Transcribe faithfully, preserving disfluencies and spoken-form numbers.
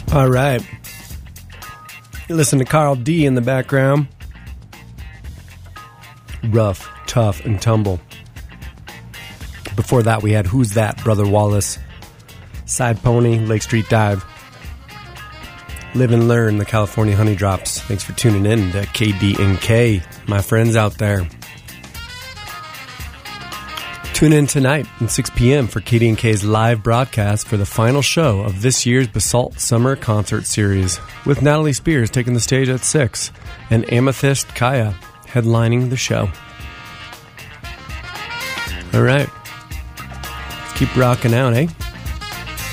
All right. You listen to Carl D in the background. Rough, Tough, and Tumble. Before that, we had Who's That, Brother Wallace. Side Pony, Lake Street Dive. Live and Learn, the California Honey Drops. Thanks for tuning in to K D N K, my friends out there. Tune in tonight at six p.m. for K D N K's live broadcast for the final show of this year's Basalt Summer Concert Series, with Natalie Spears taking the stage at six and Amethyst Kaya headlining the show. All right. Let's keep rocking out, eh?